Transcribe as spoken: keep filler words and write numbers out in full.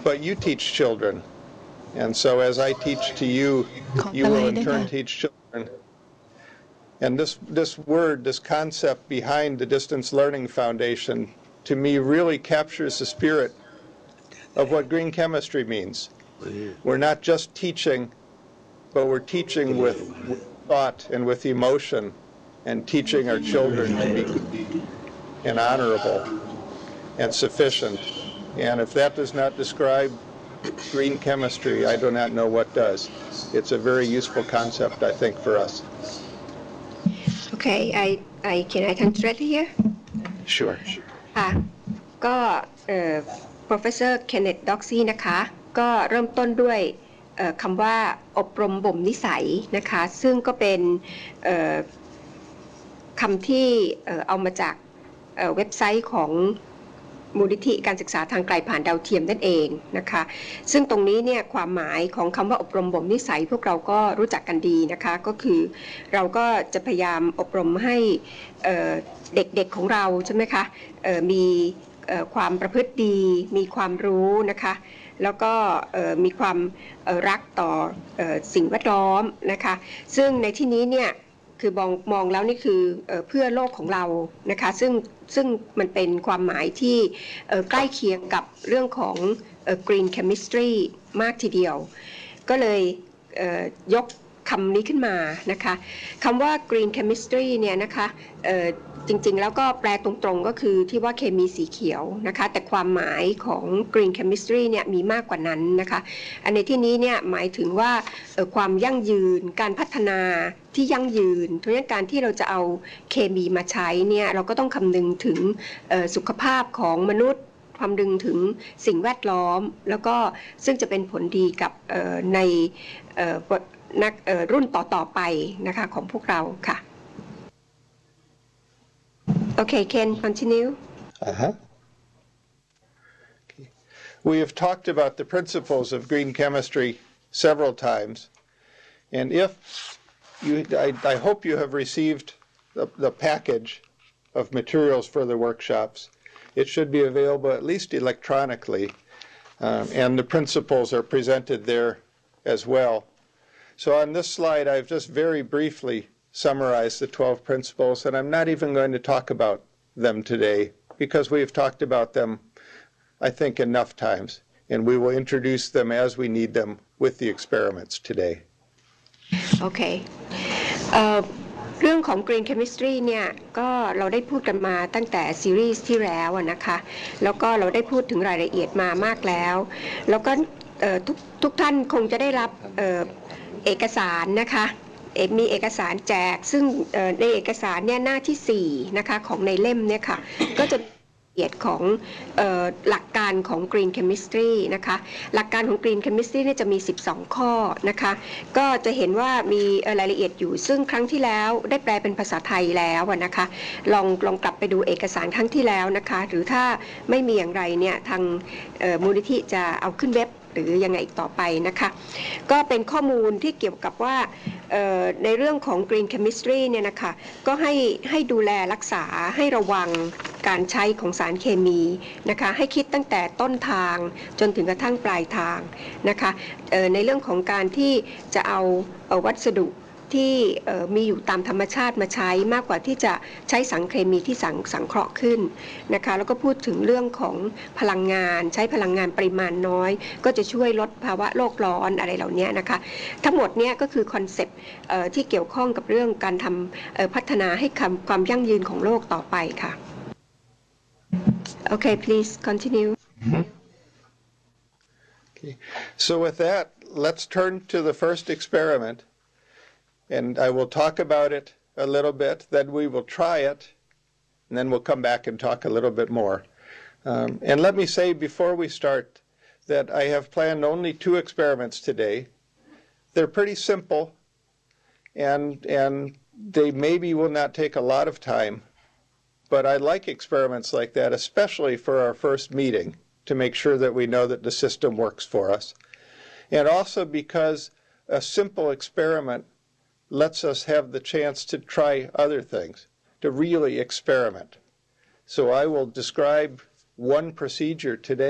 but you teach children. And so as I teach to you, you will in turn teach children. And this, this word, this concept behind the Distance Learning Foundation, to me really captures the spirit of what green chemistry means. We're not just teaching, but we're teaching with, with thought and with emotion, and teaching our children to be good and honorable and sufficient. And if that does not describe green chemistry, I do not know what does. It's a very useful concept, I think, for us. Okay, I, I can I translate here? Sure. ค่ะก็เอ่อ Professor Kenneth Doxey นะคะก็เริ่มต้นด้วยเอ่อคำว่าอบรมบ่มนิสัยนะคะซึ่งก็เป็นเอ่อคำที่เอ่อเอามาจากเอ่อเว็บไซต์ของมูลนิธิการศึกษาทางไกลผ่านดาวเทียมนั่นเองนะคะซึ่งตรงนี้เนี่ยความหมายของคำว่าอบรมบ่มนิสัยพวกเราก็รู้จักกันดีนะคะก็คือเราก็จะพยายามอบรมให้เด็กๆของเราใช่ไหมคะมีความประพฤติดีมีความรู้นะคะแล้วก็มีความรักต่อสิ่งแวดล้อมนะคะซึ่งในที่นี้เนี่ยคือมองมองแล้วนี่คือเพื่อโลกของเรานะคะซึ่งซึ่งมันเป็นความหมายที่ใกล้เคียงกับเรื่องของ green chemistry มากทีเดียวก็เลยยกคำนี้ขึ้นมานะคะคำว่า green chemistry เนี่ยนะคะจริงๆแล้วก็แปลตรงๆก็คือที่ว่าเคมีสีเขียวนะคะแต่ความหมายของ green chemistry เนี่ยมีมากกว่านั้นนะคะอันในที่นี้เนี่ยหมายถึงว่าความยั่งยืนการพัฒนาที่ยั่งยืนเพราะฉะนั้นการที่เราจะเอาเคมีมาใช้เนี่ยเราก็ต้องคำนึงถึงสุขภาพของมนุษย์คำนึงถึงสิ่งแวดล้อมแล้วก็ซึ่งจะเป็นผลดีกับในนักรุ่นต่อๆไปนะคะของพวกเราค่ะOkay, Ken, continue. Uh-huh. Okay. We have talked about the principles of green chemistry several times, and if you, I, I hope you have received the, the package of materials for the workshops. It should be available at least electronically, um, and the principles are presented there as well. So on this slide, I've just very briefly summarize the twelve principles, and I'm not even going to talk about them today because we've talked about them, I think, enough times, and we will introduce them as we need them with the experiments today. Okay. Uh, เรื่องของ Green Chemistry เนี่ยก็เราได้พูดกันมาตั้งแต่ซีรีส์ที่แล้วนะคะแล้วก็เราได้พูดถึงรายละเอียดมามากแล้วแล้วก็ทุกทุกท่านคงจะได้รับเอ่อเอกสารนะคะมีเอกสารแจกซึ่งในเอกสารเนี่ยหน้าที่สี่นะคะของในเล่มเนี่ยค่ะก็จะละเอียดของหลักการของ Green Chemistry นะคะหลักการของ Green Chemistry เนี่ยจะมีสิบสองข้อนะคะก็จะเห็นว่ามีรายละเอียดอยู่ซึ่งครั้งที่แล้วได้แปลเป็นภาษาไทยแล้วนะคะลองลองกลับไปดูเอกสารครั้งที่แล้วนะคะหรือถ้าไม่มีอย่างไรเนี่ยทางมูลนิธิจะเอาขึ้นเว็บหรือยังไงอีกต่อไปนะคะก็เป็นข้อมูลที่เกี่ยวกับว่าในเรื่องของ Green Chemistry เนี่ยนะคะก็ให้ให้ดูแลรักษาให้ระวังการใช้ของสารเคมีนะคะให้คิดตั้งแต่ต้นทางจนถึงกระทั่งปลายทางนะคะในเรื่องของการที่จะเอาวัสดุที่มีอยู่ตามธรรมชาติมาใช้มากกว่าที่จะใช้สารเคมีที่สังสังเคราะห์ขึ้นนะคะแล้วก็พูดถึงเรื่องของพลังงานใช้พลังงานปริมาณน้อยก็จะช่วยลดภาวะโลกร้อนอะไรเหล่านี้นะคะทั้งหมดนี้ก็คือคอนเซปต์ที่เกี่ยวข้องกับเรื่องการทำพัฒนาให้ความยั่งยืนของโลกต่อไปค่ะ Okay, please continue. Okay. So with that, let's turn to the first experiment. And I will talk about it a little bit, then we will try it, and then we'll come back and talk a little bit more. Um, and let me say before we start that I have planned only two experiments today. They're pretty simple, and, and they maybe will not take a lot of time, but I like experiments like that, especially for our first meeting, to make sure that we know that the system works for us. And also because a simple experiment lets us have the chance to try other things, to really experiment. So I will describe one procedure today.